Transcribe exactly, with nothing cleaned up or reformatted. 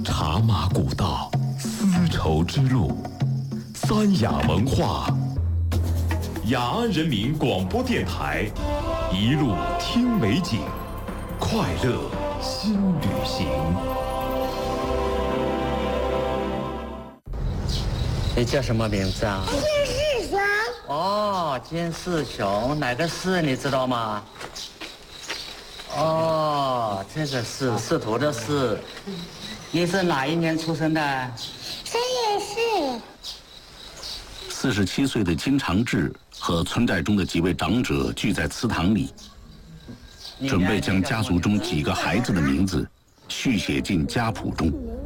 茶马古道，丝绸之路，三雅文化。雅安人民广播电台，一路听美景，快乐新旅行。 你叫什么名字啊？ 金世雄。 哦，金世雄，哪个世你知道吗？哦，这个是仕途的仕。你是哪一年出生的？ 三月四。 四十七岁的金长治和村寨中的几位长者聚在祠堂里，准备将家族中几个孩子的名字续写进家谱中。